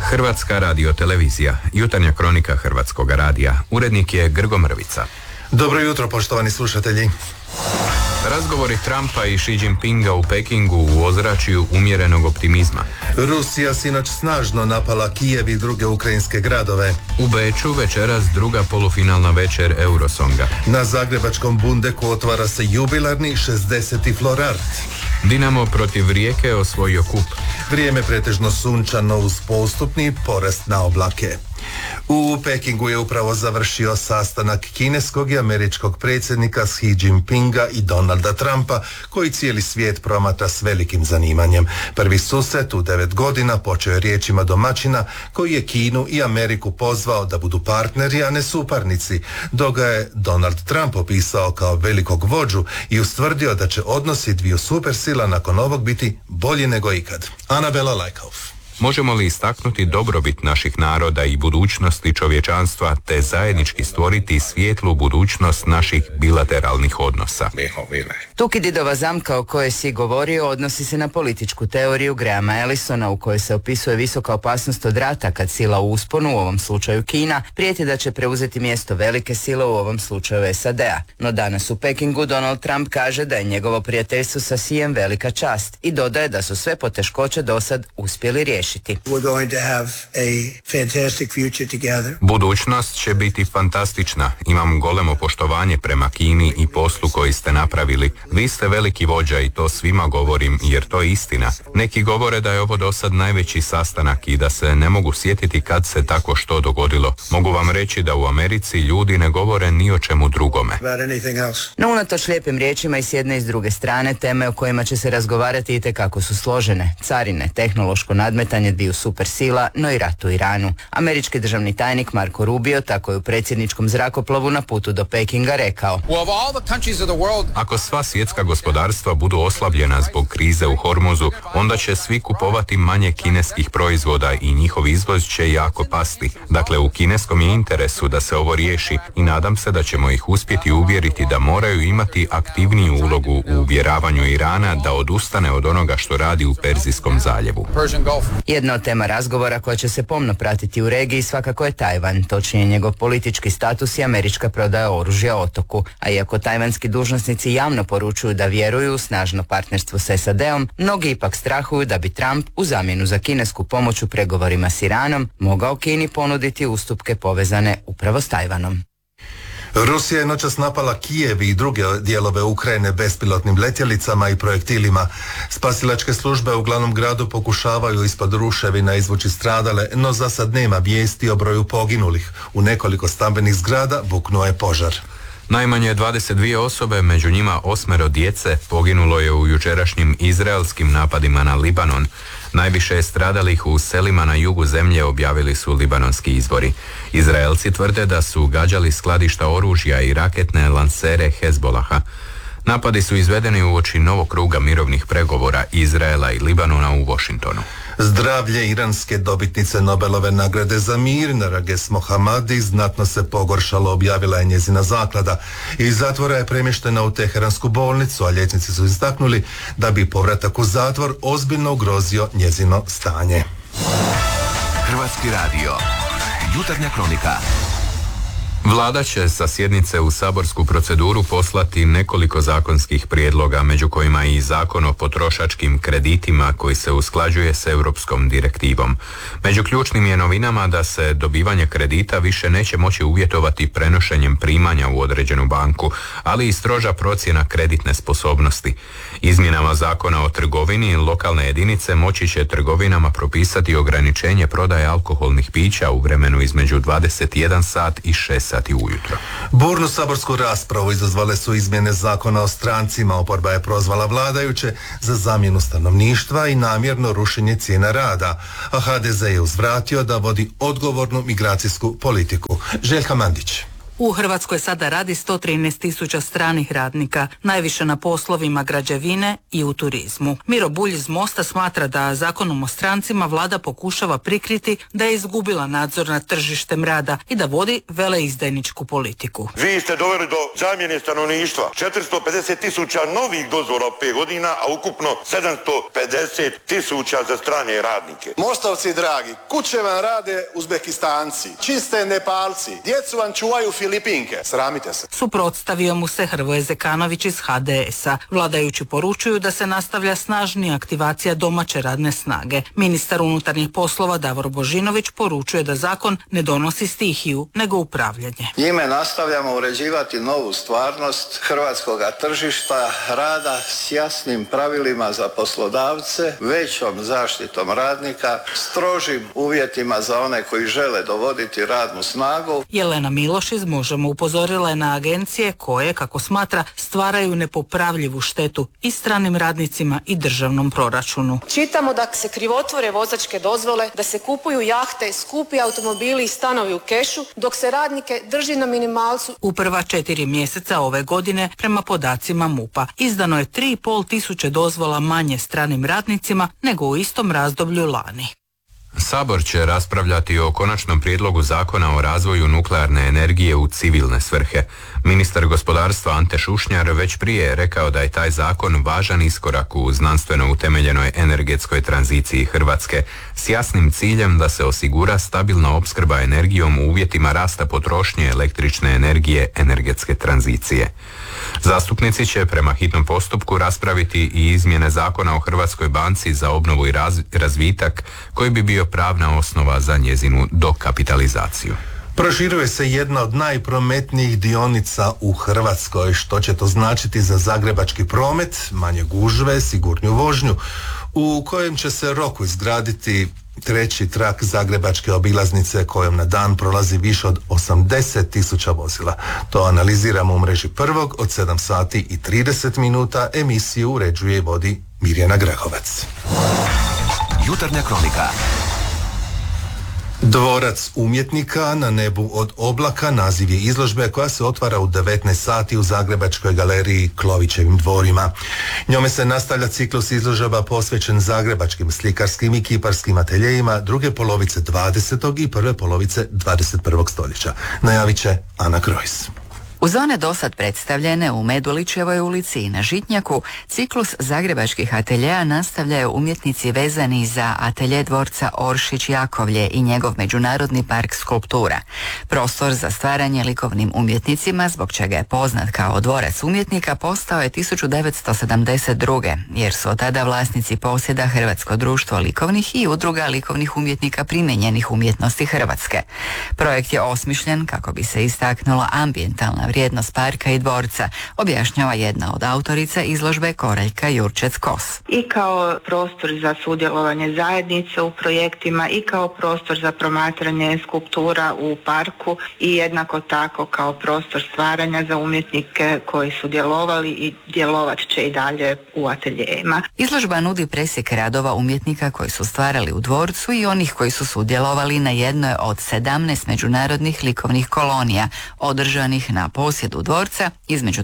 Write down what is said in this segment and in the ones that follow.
Hrvatska radiotelevizija, jutarnja kronika Hrvatskog radija. Urednik je Grgo Mrvica. Dobro jutro, poštovani slušatelji. Razgovori Trumpa i Xi Jinpinga u Pekingu u ozračju umjerenog optimizma. Rusija sinoć snažno napala Kijev i druge ukrajinske gradove. U Beču večeras druga polufinalna večer Eurosonga. Na zagrebačkom Bundeku otvara se jubilarni 60. Florart. Dinamo protiv Rijeke osvojio kup. Vrijeme pretežno sunčano uz postupni porast na oblake. U Pekingu je upravo završio sastanak kineskog i američkog predsjednika Xi Jinpinga i Donalda Trumpa, koji cijeli svijet promatra s velikim zanimanjem. Prvi susret u 9 godina počeo je riječima domaćina koji je Kinu i Ameriku pozvao da budu partneri, a ne suparnici, dok ga je Donald Trump opisao kao velikog vođu i ustvrdio da će odnosi dviju supersila nakon ovog biti bolji nego ikad. Anabela Lajkauf. Možemo li istaknuti dobrobit naših naroda i budućnosti čovječanstva te zajednički stvoriti svijetlu budućnost naših bilateralnih odnosa? Tukididova zamka o kojoj si govorio odnosi se na političku teoriju Grahama Ellisona u kojoj se opisuje visoka opasnost od rata kad sila u usponu, u ovom slučaju Kina, prijeti da će preuzeti mjesto velike sile, u ovom slučaju SAD-a. No danas u Pekingu Donald Trump kaže da je njegovo prijateljstvo sa Xijem velika čast i dodaje da su sve poteškoće dosad uspjeli riješiti. Budućnost će biti fantastična. Imam golemo poštovanje prema Kini i poslu koji ste napravili. Vi ste veliki vođa i to svima govorim jer to je istina. Neki govore da je ovo dosad najveći sastanak i da se ne mogu sjetiti kad se tako što dogodilo. Mogu vam reći da u Americi ljudi ne govore ni o čemu drugome. No unatoč lijepim riječima i s jedne i s druge strane, teme o kojima će se razgovarati itekako su složene. Carine, tehnološko nadmetanje dviju supersila, no i rat u Iranu. Američki državni tajnik Marco Rubio tako je u predsjedničkom zrakoplovu na putu do Pekinga rekao: Ako sva svjetska gospodarstva budu oslabljena zbog krize u Hormuzu, onda će svi kupovati manje kineskih proizvoda i njihov izvoz će jako pasti. Dakle, u kineskom je interesu da se ovo riješi i nadam se da ćemo ih uspjeti uvjeriti da moraju imati aktivniju ulogu u uvjeravanju Irana da odustane od onoga što radi u Perzijskom zaljevu. Jedna od tema razgovora koja će se pomno pratiti u regiji svakako je Tajvan, točnije njegov politički status i američka prodaja oružja otoku. A iako tajvanski dužnosnici javno poručuju da vjeruju u snažno partnerstvo s SAD-om, mnogi ipak strahuju da bi Trump u zamjenu za kinesku pomoć u pregovorima s Iranom mogao Kini ponuditi ustupke povezane upravo s Tajvanom. Rusija je noćas napala Kijev i druge dijelove Ukrajine bespilotnim letjelicama i projektilima. Spasilačke službe u glavnom gradu pokušavaju ispod ruševina izvući stradale, no za sad nema vijesti o broju poginulih. U nekoliko stambenih zgrada buknuo je požar. Najmanje 22 osobe, među njima 8 djece, poginulo je u jučerašnjim izraelskim napadima na Libanon. Najviše je stradalih u selima na jugu zemlje, objavili su libanonski izvori. Izraelci tvrde da su gađali skladišta oružja i raketne lansere Hezbolaha. Napadi su izvedeni uoči novog kruga mirovnih pregovora Izraela i Libanona u Washingtonu. Zdravlje iranske dobitnice Nobelove nagrade za mir, Narges Mohammadi, znatno se pogoršalo, objavila je njezina zaklada. Iz zatvora je premještena u Teheransku bolnicu, a liječnici su istaknuli da bi povratak u zatvor ozbiljno ugrozio njezino stanje. Hrvatski radio, jutarnja kronika. Vlada će sa sjednice u saborsku proceduru poslati nekoliko zakonskih prijedloga, među kojima i Zakon o potrošačkim kreditima koji se usklađuje s europskom direktivom. Među ključnim je novinama da se dobivanje kredita više neće moći uvjetovati prenošenjem primanja u određenu banku, ali i stroža procjena kreditne sposobnosti. Izmjenama Zakona o trgovini lokalne jedinice moći će trgovinama propisati ograničenje prodaje alkoholnih pića u vremenu između 21 sat i 6 sati ujutro. Burnu saborsku raspravu izazvale su izmjene Zakona o strancima. Oporba je prozvala vladajuće za zamjenu stanovništva i namjerno rušenje cijena rada, a HDZ je uzvratio da vodi odgovornu migracijsku politiku. Željka Mandić. U Hrvatskoj sada radi 113.000 stranih radnika, najviše na poslovima građevine i u turizmu. Miro Bulj iz Mosta smatra da Zakonom o strancima vlada pokušava prikriti da je izgubila nadzor nad tržištem rada i da vodi veleizdajničku politiku. Vi ste doveli do zamjene stanovništva 450.000 novih dozvola u 5 godina, a ukupno 750.000 za strane radnike. Mostovci dragi, kuće vam rade Uzbekistanci, čiste Nepalci, djecu vam čuvaju Filipinke. Sramite se. Suprotstavio mu se Hrvoje Zekanović iz HDS-a. Vladajući poručuju da se nastavlja snažnija aktivacija domaće radne snage. Ministar unutarnjih poslova Davor Božinović poručuje da zakon ne donosi stihiju, nego upravljanje. Njime nastavljamo uređivati novu stvarnost hrvatskog tržišta rada s jasnim pravilima za poslodavce, većom zaštitom radnika, strožim uvjetima za one koji žele dovoditi radnu snagu. Jelena Miloš iz Možemo upozorila je na agencije koje, kako smatra, stvaraju nepopravljivu štetu i stranim radnicima i državnom proračunu. Čitamo da se krivotvore vozačke dozvole, da se kupuju jahte, skupi automobili i stanovi u kešu, dok se radnike drži na minimalcu. U prva 4 mjeseca ove godine, prema podacima MUP-a, izdano je 3.500 dozvola manje stranim radnicima nego u istom razdoblju lani. Sabor će raspravljati o konačnom prijedlogu zakona o razvoju nuklearne energije u civilne svrhe. Ministar gospodarstva Ante Šušnjar već prije je rekao da je taj zakon važan iskorak u znanstveno utemeljenoj energetskoj tranziciji Hrvatske s jasnim ciljem da se osigura stabilna opskrba energijom u uvjetima rasta potrošnje električne energije energetske tranzicije. Zastupnici će prema hitnom postupku raspraviti i izmjene zakona o Hrvatskoj banci za obnovu i razvitak koji bi bio pravna osnova za njezinu dokapitalizaciju. Proširuje se jedna od najprometnijih dionica u Hrvatskoj. Što će to značiti za zagrebački promet, manje gužve, sigurniju vožnju, u kojem će se roku izgraditi treći trak zagrebačke obilaznice kojom na dan prolazi više od 80.000 vozila. To analiziramo u mreži Prvog od 7 sati i 30 minuta. Emisiju uređuje i vodi Mirjana Grahovac. Jutarnja kronika. Dvorac umjetnika na nebu od oblaka naziv je izložbe koja se otvara u 19 sati u Zagrebačkoj galeriji Klovićevim dvorima. Njome se nastavlja ciklus izložaba posvećen zagrebačkim slikarskim i kiparskim ateljejima druge polovice 20. i prve polovice 21. stoljeća. Najavit će Ana Krojs. Uz one dosad predstavljene u Medulićevoj ulici i na Žitnjaku, ciklus zagrebačkih ateljeja nastavljaju umjetnici vezani za atelje dvorca Oršić-Jakovlje i njegov međunarodni park skulptura. Prostor za stvaranje likovnim umjetnicima, zbog čega je poznat kao dvorac umjetnika, postao je 1972. jer su od tada vlasnici posjeda Hrvatsko društvo likovnih i udruga likovnih umjetnika primijenjenih umjetnosti Hrvatske. Projekt je osmišljen kako bi se istaknula ambijentalna vrijednost parka i dvorca, objašnjava jedna od autorica izložbe Koraljka Jurčec-Kos. I kao prostor za sudjelovanje zajednice u projektima i kao prostor za promatranje skulptura u parku i jednako tako kao prostor stvaranja za umjetnike koji su djelovali i djelovat će i dalje u ateljejima. Izložba nudi presjek radova umjetnika koji su stvarali u dvorcu i onih koji su sudjelovali na jednoj od 17 međunarodnih likovnih kolonija održanih na posjedu dvorca između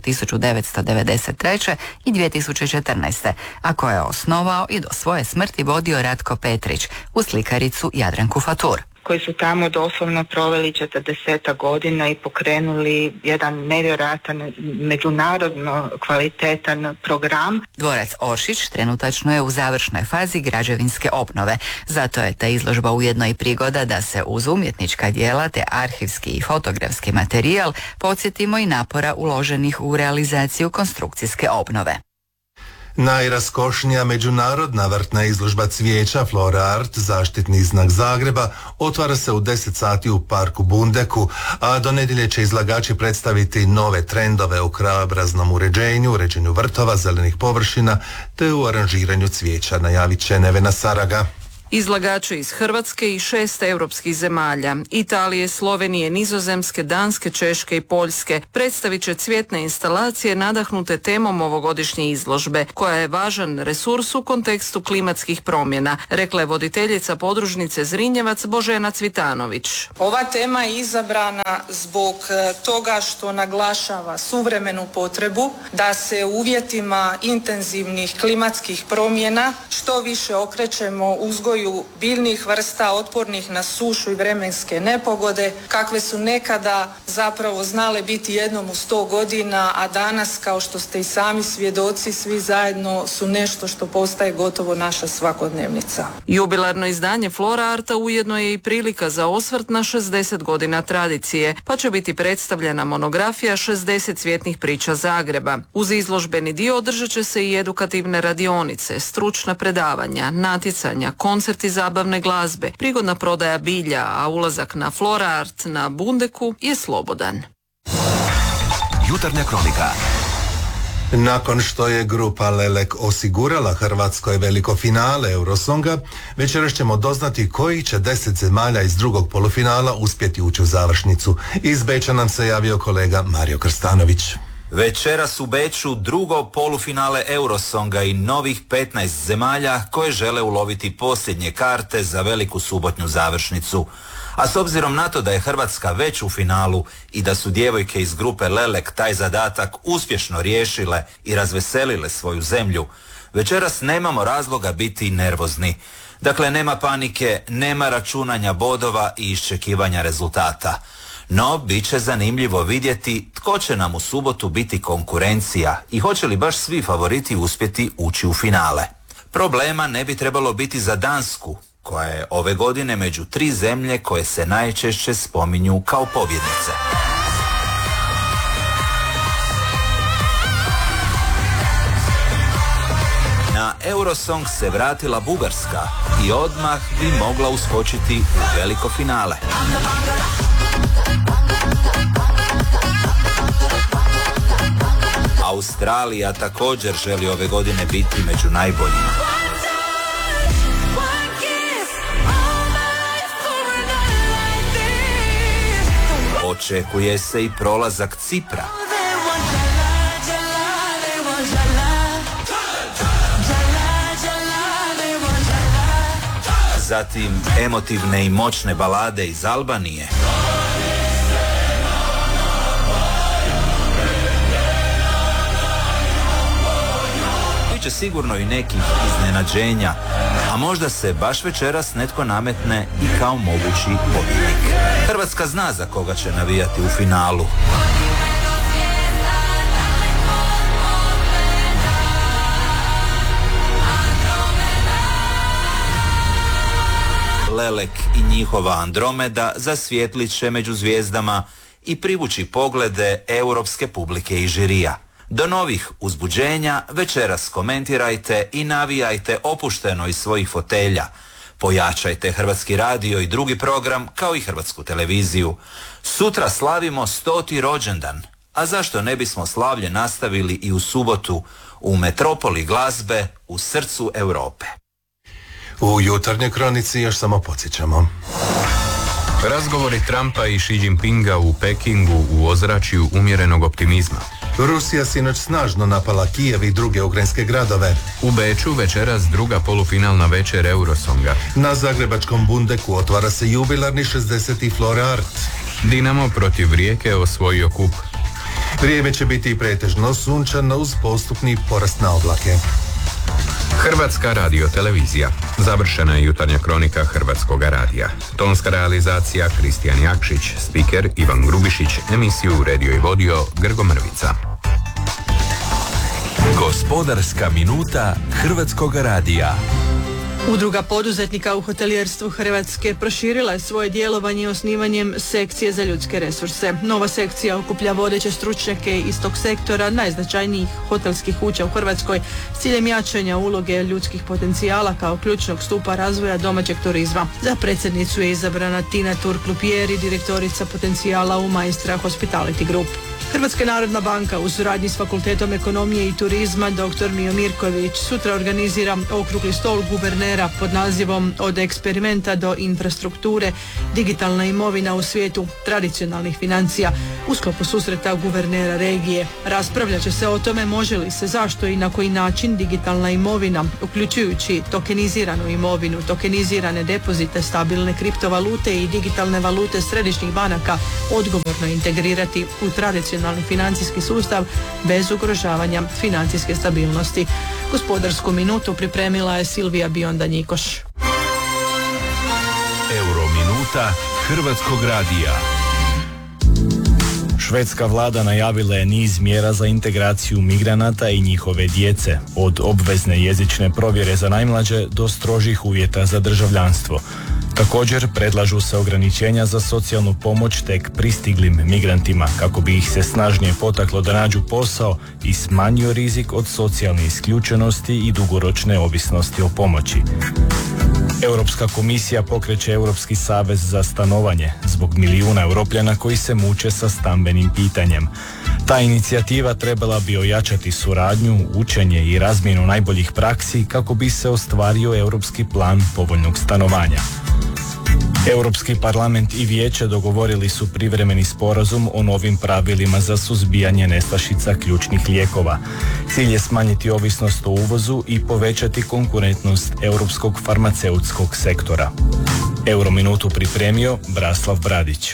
1993. i 2014. a koje je osnovao i do svoje smrti vodio Ratko Petrić uz slikaricu Jadranku Fatur, koji su tamo doslovno proveli 40 godina i pokrenuli jedan nevjerojatan međunarodno kvalitetan program. Dvorac Oršić trenutačno je u završnoj fazi građevinske obnove. Zato je ta izložba ujedno i prigoda da se uz umjetnička djela te arhivski i fotografski materijal podsjetimo i napora uloženih u realizaciju konstrukcijske obnove. Najraskošnija međunarodna vrtna izložba cvijeća Flora Art, zaštitni znak Zagreba, otvara se u 10 sati u parku Bundeku, a do nedjelje će izlagači predstaviti nove trendove u krajobraznom uređenju vrtova, zelenih površina te u aranžiranju cvijeća, najavit će Nevena Saraga. Izlagači iz Hrvatske i 6 europskih zemalja, Italije, Slovenije, Nizozemske, Danske, Češke i Poljske, predstavit će cvjetne instalacije nadahnute temom ovogodišnje izložbe, koja je važan resurs u kontekstu klimatskih promjena, rekla je voditeljica podružnice Zrinjevac Božena Cvitanović. Ova tema je izabrana zbog toga što naglašava suvremenu potrebu da se u uvjetima intenzivnih klimatskih promjena što više okrećemo uzgoju biljnih vrsta otpornih na sušu i vremenske nepogode, kakve su nekada zapravo znale biti jednom u 100 godina, a danas, kao što ste i sami svjedoci, svi zajedno su nešto što postaje gotovo naša svakodnevnica. Jubilarno izdanje Flora Arta ujedno je i prilika za osvrt na 60 godina tradicije, pa će biti predstavljena monografija 60 cvjetnih priča Zagreba. Uz izložbeni dio održat će se i edukativne radionice, stručna predavanja, natjecanja, koncerti zabavne glazbe, prigodna prodaja bilja, a ulazak na Flora Art na Bundeku je slobodan. Jutarnja kronika. Nakon što je grupa Lelek osigurala Hrvatskoj veliko finale Eurosonga, večeras ćemo doznati koji će 10 zemalja iz drugog polufinala uspjeti ući u završnicu. Iz Beča nam se javio kolega Mario Krstanović. Večeras u Beču drugo polufinale Eurosonga i novih 15 zemalja koje žele uloviti posljednje karte za veliku subotnju završnicu. A s obzirom na to da je Hrvatska već u finalu i da su djevojke iz grupe Lelek taj zadatak uspješno riješile i razveselile svoju zemlju, večeras nemamo razloga biti nervozni. Dakle, nema panike, nema računanja bodova i iščekivanja rezultata. No, bit će zanimljivo vidjeti tko će nam u subotu biti konkurencija i hoće li baš svi favoriti uspjeti ući u finale. Problema ne bi trebalo biti za Dansku, koja je ove godine među 3 zemlje koje se najčešće spominju kao pobjednice. Na Eurosong se vratila Bugarska i odmah bi mogla uskočiti u veliko finale. Australija također želi ove godine biti među najboljima. Očekuje se i prolazak Cipra. Zatim emotivne i moćne balade iz Albanije. Biće sigurno i nekih iznenađenja, a možda se baš večeras netko nametne i kao mogući pobjednik. Hrvatska zna za koga će navijati u finalu. Lelek i njihova Andromeda zasvijetlit će među zvijezdama i privući poglede europske publike i žirija. Do novih uzbuđenja večeras komentirajte i navijajte opušteno iz svojih fotelja. Pojačajte Hrvatski radio i drugi program kao i Hrvatsku televiziju. Sutra slavimo 100. rođendan, a zašto ne bismo slavlje nastavili i u subotu u metropoli glazbe u srcu Europe. U jutarnjoj kronici još samo podsjećamo. Razgovori Trumpa i Xi Jinpinga u Pekingu u ozračju umjerenog optimizma. Rusija sinoć snažno napala Kijev i druge ukrajinske gradove. U Beču večeras druga polufinalna večer Eurosonga. Na zagrebačkom Bundeku otvara se jubilarni 60. Flora Art. Dinamo protiv Rijeke osvojio kup. Vrijeme će biti pretežno sunčano uz postupni porast na oblake. Hrvatska radiotelevizija. Završena je jutarnja kronika Hrvatskoga radija. Tonska realizacija Kristijan Jakšić, spiker Ivan Grubišić, emisiju uredio i vodio Grgo Mrvica. Gospodarska minuta Hrvatskoga radija. Udruga poduzetnika u hotelijerstvu Hrvatske proširila je svoje djelovanje osnivanjem sekcije za ljudske resurse. Nova sekcija okuplja vodeće stručnjake iz tog sektora najznačajnijih hotelskih kuća u Hrvatskoj s ciljem jačanja uloge ljudskih potencijala kao ključnog stupa razvoja domaćeg turizma. Za predsjednicu je izabrana Tina Turk-Lupieri, direktorica potencijala u Maestra Hospitality Group. Hrvatska narodna banka u suradnji s Fakultetom ekonomije i turizma dr. Mijo Mirković sutra organizira okrugli stol guvernera pod nazivom Od eksperimenta do infrastrukture, digitalna imovina u svijetu tradicionalnih financija u sklopu susreta guvernera regije. Raspravljat će se o tome može li se, zašto i na koji način digitalna imovina, uključujući tokeniziranu imovinu, tokenizirane depozite, stabilne kriptovalute i digitalne valute središnjih banaka odgovorno integrirati u tradicionalni financijski sustav bez ugrožavanja financijske stabilnosti. Gospodarsku minutu pripremila je Silvija Bionda-Njikoš. Eurominuta Hrvatskog radija. Švedska vlada najavila je niz mjera za integraciju migranata i njihove djece, od obvezne jezične provjere za najmlađe do strožih uvjeta za državljanstvo. Također predlažu se ograničenja za socijalnu pomoć tek pristiglim migrantima kako bi ih se snažnije potaklo da nađu posao i smanjio rizik od socijalne isključenosti i dugoročne ovisnosti o pomoći. Europska komisija pokreće Europski savez za stanovanje zbog milijuna Europljana koji se muče sa stambenim pitanjem. Ta inicijativa trebala bi ojačati suradnju, učenje i razmjenu najboljih praksi kako bi se ostvario europski plan povoljnog stanovanja. Europski parlament i vijeće dogovorili su privremeni sporazum o novim pravilima za suzbijanje nestašica ključnih lijekova. Cilj je smanjiti ovisnost o uvozu i povećati konkurentnost europskog farmaceutskog sektora. Eurominutu pripremio Braslav Bradić.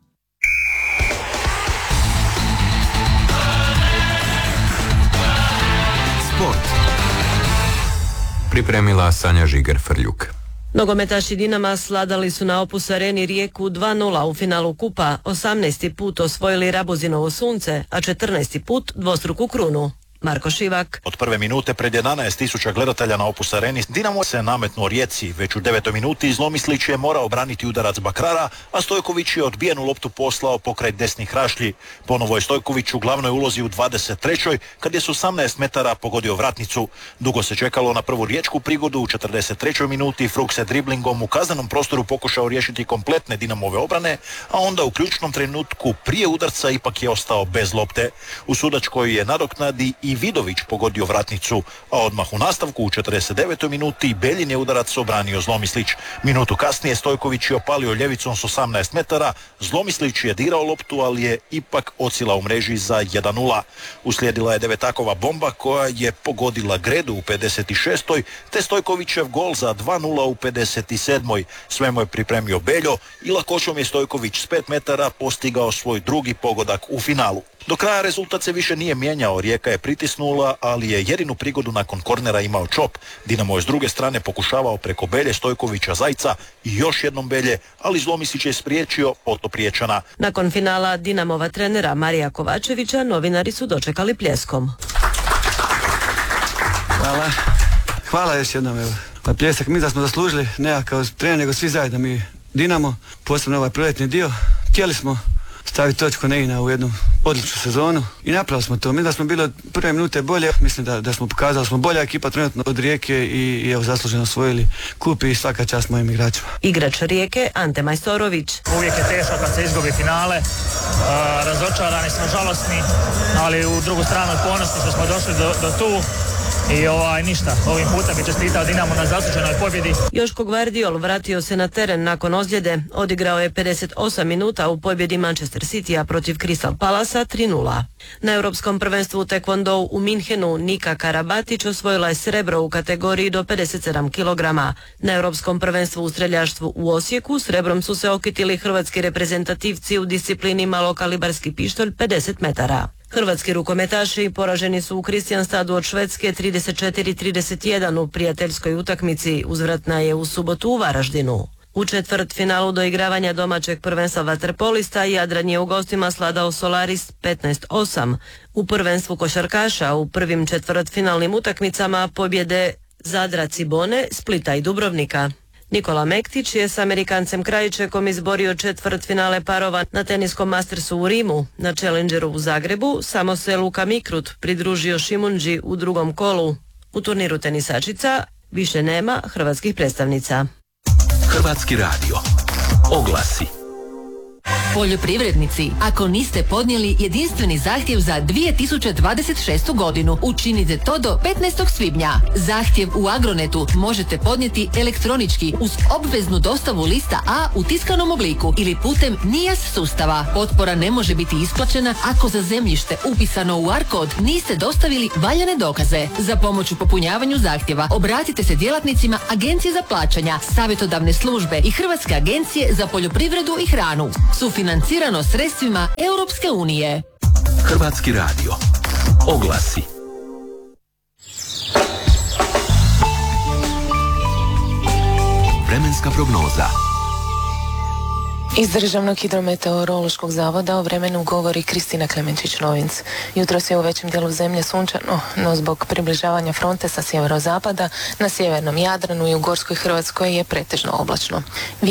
Sport. Pripremila Sanja Žiger-Frljuk. Nogometaši Dinama sladali su na Opus Areni Rijeku 2:0 u finalu kupa, 18. put osvojili Rabuzinovo sunce, a 14. put dvostruku krunu. Marko Šivak. Od prve minute pred 11.000 gledatelja na Opus Areni Dinamo se nametnuo Rijeci. Već u 9. minuti Zlomislić je morao braniti udarac Bakrara, a Stojković je odbijenu loptu poslao pokraj desnih rašlji. Ponovo je Stojković u glavnoj ulozi u 23. kad je s 18 metara pogodio vratnicu. Dugo se čekalo na prvu riječku prigodu. U 43. minuti Fruk se driblingom u kaznenom prostoru pokušao riješiti kompletne Dinamove obrane, a onda u ključnom trenutku prije udarca ipak je ostao bez lopte. U sudačkoj je nadoknadi i Vidović pogodio vratnicu, a odmah u nastavku u 49. minuti Beljin je udarac obranio Zlomislić. Minutu kasnije Stojković je opalio ljevicom s 18 metara, Zlomislić je dirao loptu, ali je ipak ocila u mreži za 1:0. Uslijedila je Devetakova bomba koja je pogodila Gredu u 56. te Stojkovićev gol za 2:0 u 57. Sve mu je pripremio Beljo i lakoćom je Stojković s 5 metara postigao svoj drugi pogodak u finalu. Do kraja rezultat se više nije mijenjao, Rijeka je pritisnula, ali je jedinu prigodu nakon kornera imao Čop. Dinamo je s druge strane pokušavao preko Belje, Stojkovića, Zajca i još jednom Belje, ali Zlomislić je spriječio Oto Priječana. Nakon finala Dinamova trenera Marija Kovačevića novinari su dočekali pljeskom. Hvala još jednom. Evo. Pa pljesak mi da smo zaslužili, ne ja kao trener, nego svi zajedno mi Dinamo, posebno ovaj proljetni dio. Htjeli smo staviti točku Neina u jednu odličnu sezonu i napravili smo to. Mi da smo bili od prve minute bolje, mislim da smo pokazali, smo bolja ekipa trenutno od Rijeke i evo zasluženo osvojili kup i svaka čast mojim igračima. Igrač Rijeke Ante Majstorović. Uvijek je teško kad se izgubi finale, razočarani smo, žalosni, ali u drugu stranu ponosni što smo došli do tu. I ništa, ovim putem bi čestitao Dinamo na zasluženoj pobjedi. Joško Gvardiol vratio se na teren nakon ozljede, odigrao je 58 minuta u pobjedi Manchester Citya protiv Crystal Palasa 3:0. Na Europskom prvenstvu u tekvondou u Minhenu Nika Karabatić osvojila je srebro u kategoriji do 57 kg. Na Europskom prvenstvu u streljaštvu u Osijeku srebrom su se okitili hrvatski reprezentativci u disciplini malokalibarski pištolj 50 metara. Hrvatski rukometaši poraženi su u Kristianstadu od Švedske 34-31 u prijateljskoj utakmici, uzvratna je u subotu u Varaždinu. U četvrtfinalu doigravanja domaćeg prvenstva vaterpolista Jadran je u gostima sladao Solaris 15-8. U prvenstvu košarkaša u prvim četvrtfinalnim utakmicama pobjede Zadra, Cibone, Splita i Dubrovnika. Nikola Mektić je s Amerikancem Krajičekom izborio četvrtfinale parova na teniskom Mastersu u Rimu. Na Challengeru u Zagrebu samo se Luka Mikrut pridružio Šimunđi u drugom kolu. U turniru tenisačica više nema hrvatskih predstavnica. Hrvatski radio. Oglasi. Poljoprivrednici, ako niste podnijeli jedinstveni zahtjev za 2026. godinu, učinite to do 15. svibnja. Zahtjev u Agronetu možete podnijeti elektronički uz obveznu dostavu lista A u tiskanom obliku ili putem NIAS sustava. Potpora ne može biti isplaćena ako za zemljište upisano u ARKOD niste dostavili valjane dokaze. Za pomoć u popunjavanju zahtjeva obratite se djelatnicima Agencije za plaćanja, savjetodavne službe i Hrvatske agencije za poljoprivredu i hranu. Sufinancirano sredstvima Europske unije. Hrvatski radio. Oglasi. Vremenska prognoza. Iz Državnog hidrometeorološkog zavoda o vremenu govori Kristina Klemenčić-Novinc. Jutros je u većem dijelu zemlje sunčano, no zbog približavanja fronte sa sjeverozapada na sjevernom Jadranu i u Gorskoj Hrvatskoj je pretežno oblačno.